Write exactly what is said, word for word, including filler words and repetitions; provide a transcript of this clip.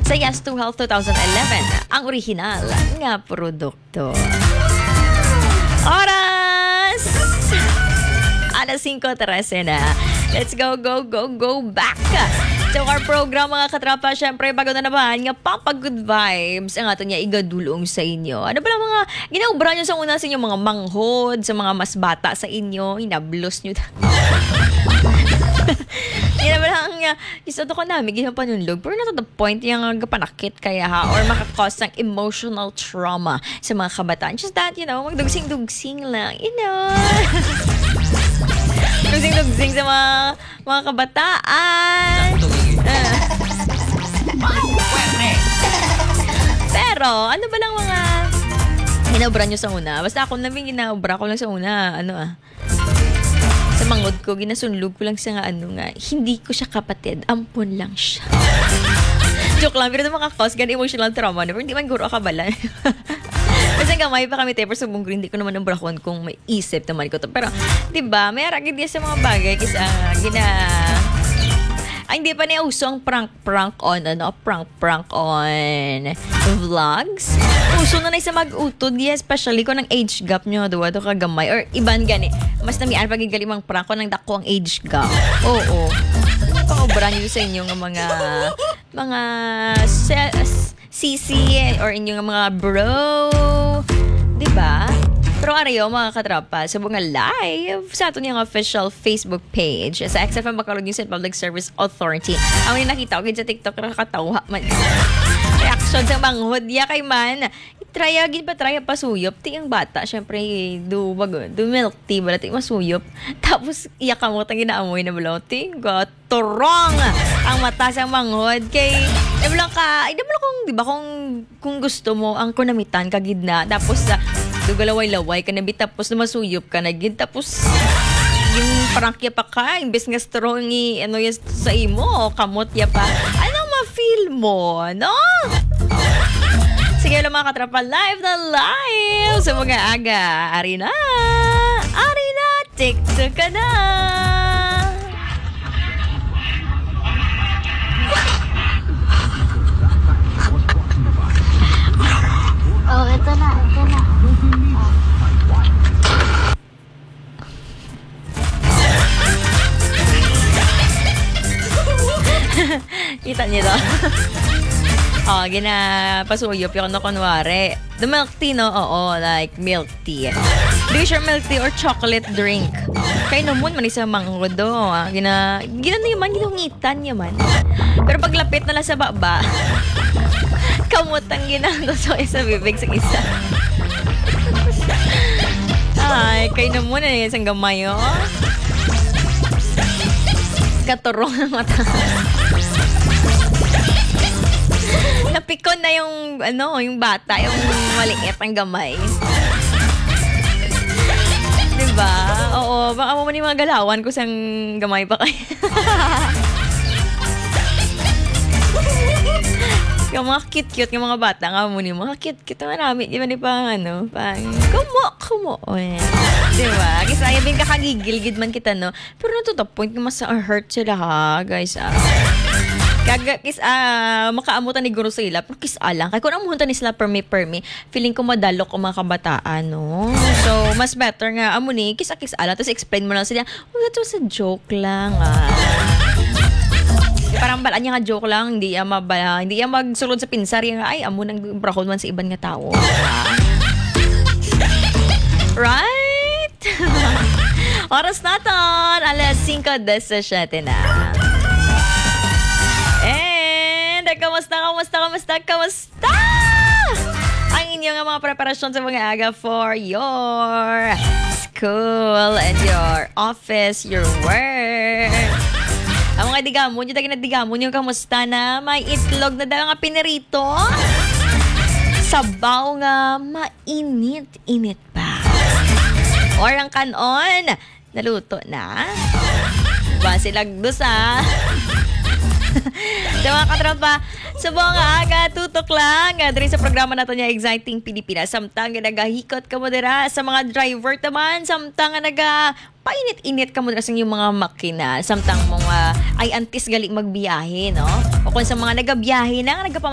sa Yes to Health twenty eleven, ang orihinal nga produkto. Oras! alas singko trese na. Let's go, go, go, go back to our program, mga katrapa. Siyempre, bago na naman nga Papa Good Vibes ang ato niya igadulong sa inyo. Ano pala mga ginaubra nyo sa una sa inyo, mga manghod, sa mga mas bata sa inyo, inablos nyo. Yan naman lang nga, isa to ko namin, ginapanunlog. Pero not to the point, yung gapanakit kaya ha, or makakause ng emotional trauma sa mga kabataan. Just that, you know, magdugsing-dugsing lang, you know. Dugsing-dugsing sa mga, mga kabataan. Uh. Pero, ano ba lang mga ginaubra nyo sa una? Basta ako namin ginaubra ko lang sa una, ano ah. Sa mangod ko, ginasunlog ko lang siya nga ano nga, hindi ko siya kapatid, ampon lang siya. Joke lang, pero ito makakause gan emotional trauma, pero hindi man guro akabala. Kasi gamay pa kami tayo, pero subong hindi ko naman ang brakon kung may isip naman ko to. Pero, di ba, may aragid din sa mga bagay, kasi uh, gina... Ay, hindi pa niya uso ang prank-prank on, ano, prank-prank on vlogs. Uso na na isa mag-utod, yeah, especially kung ng age gap nyo, duwa, do kagamay, or iban gani. Mas namian pagigaling mga prank ko ng dako ang age gap. Oo. Pangobra nyo sa inyo ng mga, mga C C, or inyong mga bro. Diba? Pero arayo, mga katrapa, sa mga live sa ato niyang official Facebook page sa X F M Bacolod News and Public Service Authority. Ang mga nakita ko sa TikTok, nakakatawa man. Reaction sa manghod, ya kay man. Trya, gin pa trya pasuyop. Ti ang bata, syempre, do, bago, do milk tea, bala, ti masuyop. Tapos, iyak ka mo, tang ginaamoy na bala, ti, gatorong ang mata sa manghod. Kay, nabala ka, ay, nabala kung, di ba, kung, kung gusto mo, ang kunamitan, kagid na. Tapos, sa, do galaway-laway ka na, tapos, masuyop ka na, gid. Tapos, yung parangkya pa ka, imbes nga strong i, ano yan sa imo, kamot ya pa. Anong ma-feel mo, no? Sige lang mga katrapa, live na live sa mga aga. Ari na, ari na, TikTok ka na. Oh, ito na, ito na. Kita niyo to? Oh, gina pasuyop yung ano kunwari. The milk tea, no? Oo, like milk tea. Do you share milk tea or chocolate drink? Kaya naman, man isa mangod do. Ah. Gina, gina na yaman, ginungitan yaman. Pero paglapit na lang sa baba, kamot ang ginagaso sa bibig sa isa. Ay, kayo naman na yung isang gamay, oh. Katurong ang mata. Napikon na yung, ano, yung bata, yung maliit ang gamay. Diba? Oo, baka mo man yung mga galawan ko sang gamay pa kayo. Yung mga cute-cute, yung mga bata nga mo niyo, mga cute-cute na marami. Di ba ni pang, ano, pang, kumo, kumo. Diba? Kasi ayaw din kakagigil-gid man kita, no? Pero na to the point, mas hurt sila, ha, guys, ah. Kaga, kis, ah, makaamutan ni guro sa ila, pero kis alang. Kaya kung amutan ni sila permi-permi, feeling ko madalok ang mga kabataan, no? So, mas better nga, amo ni, kis-kis alang, tapos explain mo lang sila, oh, that was a joke lang, ah. Parang balaan niya nga joke lang, hindi yan mabala, hindi yan magsulod sa pinsar, yung, ay, amo nang brahon man sa iban nga tao. Ah. Right? Oras natin, alas singko desisiyete na. Kamusta, kamusta, kamusta, kamusta? Ang inyong mga preparasyon sa mga aga for your school and your office, your work. Ang mga digamon, yung tagin na digamon, yung kamusta na may itlog na daw nga pinirito. Sabaw nga mainit-init pa. Or ang kanon, naluto na. Basilagdos ah. Sa mga katrapa, sa buong aga, tutok lang. Dari sa programa nato niya, Exciting Pilipinas. Samtang nagahikot ka mo dira sa mga driver naman. Samtang naga painit-init ka mo dira sa yung mga makina. Samtang mga ay antis galing magbiyahe, no? O kung sa mga nagabiyahe na, nagapam